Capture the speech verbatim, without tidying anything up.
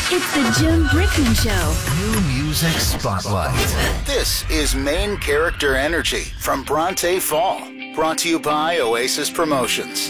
It's the Jim Brickman Show. New Music Spotlight. This is Main Character Energy from Bronte Fall. Brought to you by Oasis Promotions.